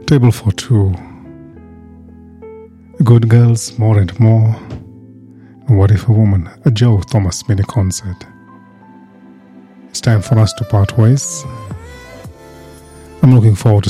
Table for Two, Good Girls, More and More, What If a Woman, a Joe Thomas mini concert. It's time for us to part ways. I'm looking forward to